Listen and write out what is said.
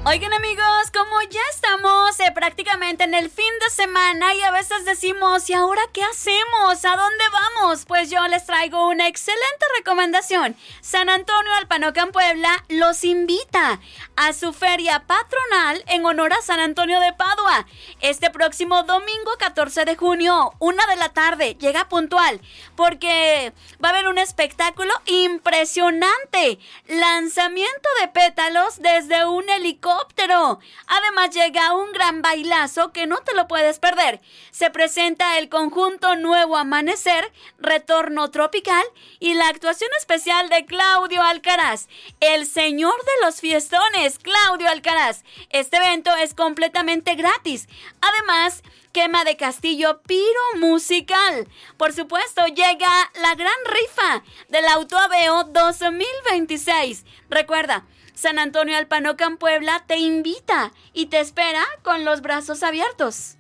Oigan amigos, como ya estamos prácticamente en el fin de semana y a veces decimos, ¿y ahora qué hacemos? ¿A dónde vamos? Pues yo les traigo una excelente recomendación. San Antonio Alpanocan, Puebla, los invita a su feria patronal en honor a San Antonio de Padua. Este próximo domingo 14 de junio, 1 de la tarde, llega puntual, porque va a haber un espectáculo impresionante. Lanzamiento de pétalos desde un helicóptero. Además llega un gran bailazo que no te lo puedes perder. Se presenta el conjunto Nuevo Amanecer, Retorno Tropical y la actuación especial de Claudio Alcaraz, el señor de los fiestones, Claudio Alcaraz. Este evento es completamente gratis. Además, quema de castillo piromusical. Por supuesto, llega la gran rifa del Auto Aveo 2026. Recuerda, San Antonio Alpanocan, Puebla te invita y te espera con los brazos abiertos.